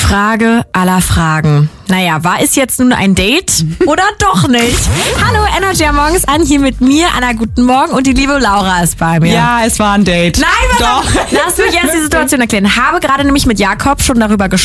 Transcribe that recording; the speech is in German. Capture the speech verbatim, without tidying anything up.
Frage aller Fragen. Naja, war es jetzt nun ein Date oder doch nicht? Hallo, Energy am Morgens an, hier mit mir, Anna, guten Morgen, und die liebe Laura ist bei mir. Ja, es war ein Date. Nein, doch. Lass mich erst die Situation erklären. Habe gerade nämlich mit Jakob schon darüber gesprochen,